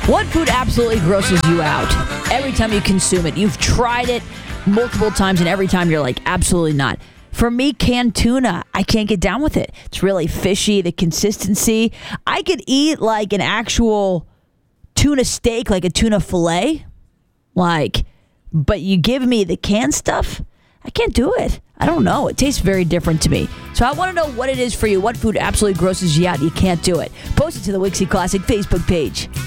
What food absolutely grosses you out every time you consume it? You've tried it multiple times, and every time you're like, absolutely not. For me, canned tuna, I can't get down with it. It's really fishy, the consistency. I could eat like an actual tuna steak, like a tuna fillet. But you give me the canned stuff, I can't do it. I don't know. It tastes very different to me. So I want to know what it is for you. What food absolutely grosses you out? You can't do it. Post it to the Wixie Classic Facebook page.